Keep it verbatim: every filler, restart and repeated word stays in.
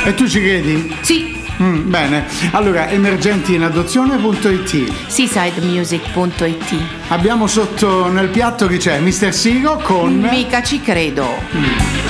E tu ci credi? Sì. Mm, bene, allora emergentiinadozione punto it, seasidemusic punto it. Abbiamo sotto nel piatto chi c'è? mister Siro con Mica ci credo. Mm.